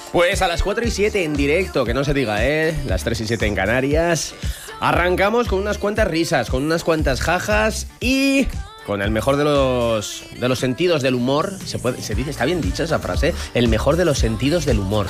Pues a las 4 y 7 en directo, que no se diga, las 3 y 7 en Canarias. Arrancamos con unas cuantas risas, con unas cuantas jajas y con el mejor de los sentidos del humor. ¿Se dice? ¿Está bien dicha esa frase? El mejor de los sentidos del humor.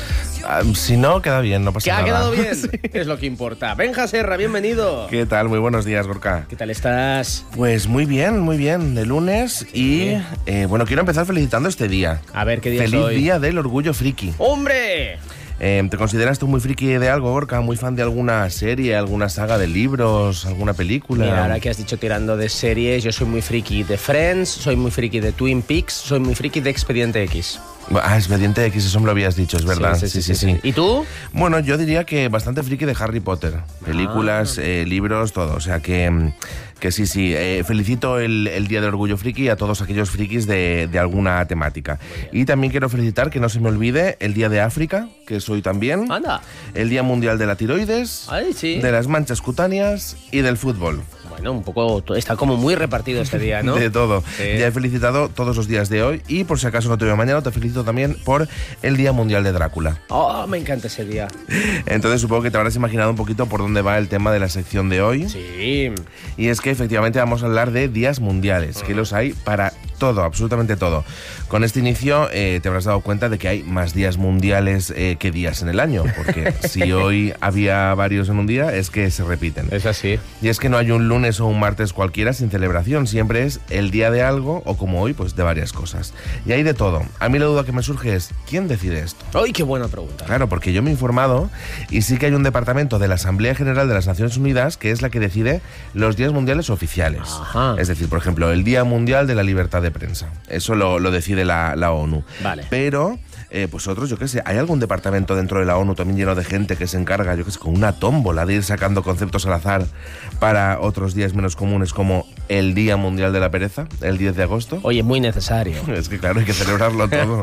Si no, queda bien, no pasa nada. ¿Que ha quedado bien? Sí. Es lo que importa. Benja Serra, bienvenido. ¿Qué tal? Muy buenos días, Gorka. ¿Qué tal estás? Pues muy bien, de lunes y bueno, quiero empezar felicitando este día. A ver, ¿qué día es Feliz hoy? Día del Orgullo Friki. ¡Hombre! ¿Te consideras tú muy friki de algo, Gorka? ¿Muy fan de alguna serie, alguna saga de libros, alguna película? Mira, ahora que has dicho tirando de series, yo soy muy friki de Friends, soy muy friki de Twin Peaks, soy muy friki de Expediente X. Expediente X, eso me lo habías dicho, es verdad. Sí. ¿Y tú? Bueno, yo diría que bastante friki de Harry Potter. Películas, libros, todo. O sea que sí. Felicito el Día del Orgullo Friki a todos aquellos frikis de alguna temática. Y también quiero felicitar, que no se me olvide, el Día de África, que soy también. Anda. El Día Mundial de la Tiroides. Ay, sí. De las manchas cutáneas y del fútbol. Bueno, un poco, está como muy repartido este día, ¿no? De todo. Sí. Ya he felicitado todos los días de hoy y por si acaso no te veo mañana, te felicito también por el Día Mundial de Drácula. Oh, me encanta ese día. Entonces supongo que te habrás imaginado un poquito por dónde va el tema de la sección de hoy. Sí. Y es que efectivamente vamos a hablar de días mundiales, que los hay para todo, absolutamente todo. Con este inicio te habrás dado cuenta de que hay más días mundiales que días en el año, porque si hoy había varios en un día, es que se repiten. Es así. Y es que no hay un lunes o un martes cualquiera sin celebración, siempre es el día de algo o como hoy, pues de varias cosas. Y hay de todo. A mí la duda que me surge es, ¿quién decide esto? ¡Ay, qué buena pregunta! Claro, porque yo me he informado y sí que hay un departamento de la Asamblea General de las Naciones Unidas que es la que decide los días mundiales oficiales. Ajá. Es decir, por ejemplo, el Día Mundial de la Libertad de Prensa. Eso lo decide la ONU. Vale. Pero pues otros, yo qué sé, ¿hay algún departamento dentro de la ONU también lleno de gente que se encarga, yo qué sé, con una tómbola de ir sacando conceptos al azar para otros días menos comunes como el Día Mundial de la Pereza, el 10 de agosto? Oye, muy necesario. Es que claro, hay que celebrarlo todo.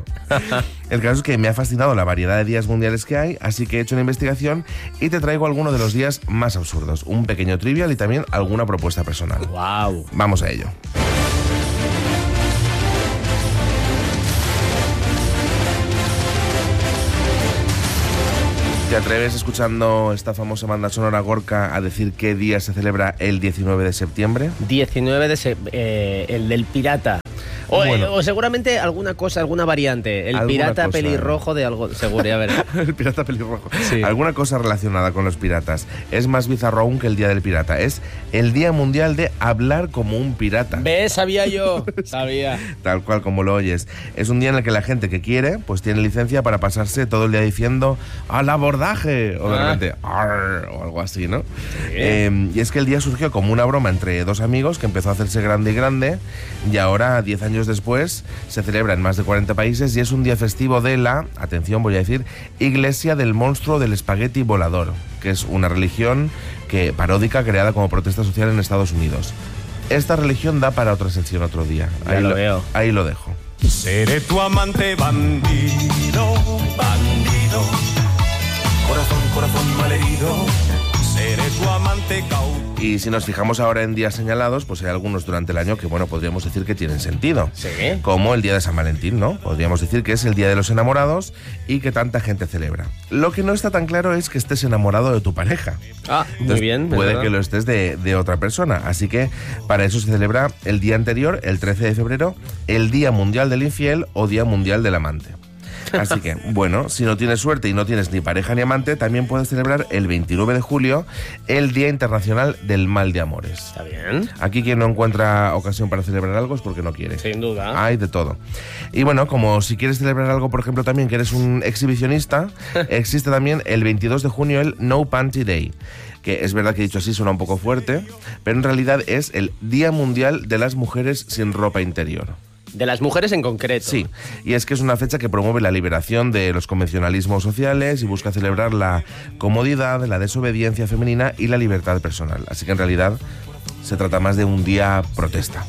El caso es que me ha fascinado la variedad de días mundiales que hay, así que he hecho una investigación y te traigo algunos de los días más absurdos, un pequeño trivial y también alguna propuesta personal. ¡Wow! Vamos a ello. ¿Te atreves, escuchando esta famosa banda sonora, Gorka, a decir qué día se celebra el 19 de septiembre? 19 de septiembre, el del pirata. O seguramente alguna cosa, alguna variante. El pirata pelirrojo de algo, seguro, a ver. El pirata pelirrojo. Sí. Alguna cosa relacionada con los piratas. Es más bizarro aún que el Día del Pirata. Es el Día Mundial de Hablar como un pirata. ¿Ves? Sabía yo. Sabía. Tal cual como lo oyes. Es un día en el que la gente que quiere, pues tiene licencia para pasarse todo el día diciendo ¡al abordaje! O de repente ¡arr! O algo así, ¿no? Sí. Y es que el día surgió como una broma entre dos amigos que empezó a hacerse grande y grande, y ahora, 10 años después, se celebra en más de 40 países y es un día festivo de la, atención voy a decir, Iglesia del Monstruo del Espagueti Volador, que es una religión paródica creada como protesta social en Estados Unidos. Esta religión da para otra sección otro día. Ya lo veo. Ahí lo dejo. Seré tu amante bandido, bandido, corazón malherido. Seré tu amante cautivo. Y si nos fijamos ahora en días señalados, pues hay algunos durante el año que, bueno, podríamos decir que tienen sentido. Sí. Como el día de San Valentín, ¿no? Podríamos decir que es el día de los enamorados y que tanta gente celebra. Lo que no está tan claro es que estés enamorado de tu pareja. Ah, muy Entonces, bien. puede que lo estés de otra persona. Así que para eso se celebra el día anterior, el 13 de febrero, el Día Mundial del Infiel o Día Mundial del Amante. Así que, bueno, si no tienes suerte y no tienes ni pareja ni amante, también puedes celebrar el 29 de julio el Día Internacional del Mal de Amores. Está bien. Aquí quien no encuentra ocasión para celebrar algo es porque no quiere. Sin duda. Hay de todo. Y bueno, como si quieres celebrar algo, por ejemplo, también que eres un exhibicionista, existe también el 22 de junio el No Panty Day, que es verdad que dicho así suena un poco fuerte, pero en realidad es el Día Mundial de las Mujeres sin Ropa Interior. De las mujeres en concreto. Sí, y es que es una fecha que promueve la liberación de los convencionalismos sociales y busca celebrar la comodidad, la desobediencia femenina y la libertad personal. Así que en realidad se trata más de un día protesta.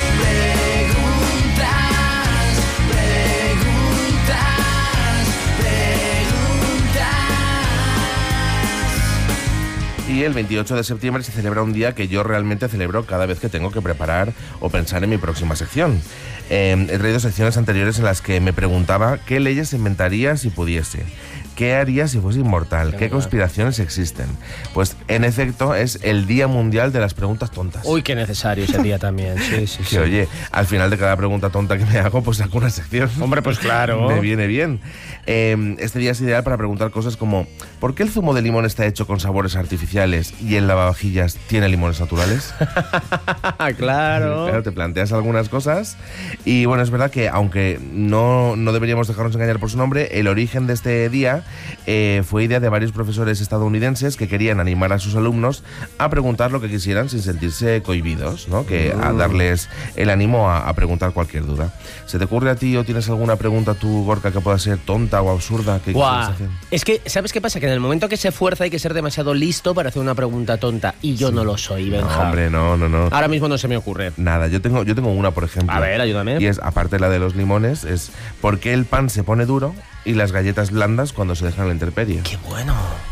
Y el 28 de septiembre se celebra un día que yo realmente celebro cada vez que tengo que preparar o pensar en mi próxima sección. He traído secciones anteriores en las que me preguntaba qué leyes inventaría si pudiese. ¿qué harías si fuese inmortal? ¿Qué conspiraciones existen? Pues en efecto es el Día Mundial de las Preguntas Tontas. Uy, qué necesario ese día también. Sí. Que oye, al final de cada pregunta tonta que me hago, pues saco una sección. Hombre, pues claro. Me viene bien. Este día es ideal para preguntar cosas como ¿por qué el zumo de limón está hecho con sabores artificiales y el lavavajillas tiene limones naturales? Claro. Te planteas algunas cosas y bueno, es verdad que aunque no deberíamos dejarnos engañar por su nombre, el origen de este día fue idea de varios profesores estadounidenses que querían animar a sus alumnos a preguntar lo que quisieran sin sentirse cohibidos, ¿no? Que a darles el ánimo a preguntar cualquier duda. ¿Se te ocurre a ti o tienes alguna pregunta tú, Gorka, que pueda ser tonta o absurda? Que es que, ¿sabes qué pasa? Que en el momento que se fuerza hay que ser demasiado listo para hacer una pregunta tonta. Y yo no lo soy, Benja. No, hombre, no. Ahora mismo no se me ocurre. Nada, yo tengo una, por ejemplo. A ver, ayúdame. Y es, aparte de la de los limones, es ¿por qué el pan se pone duro y las galletas blandas cuando se dejan a la intemperie? ¡Qué bueno!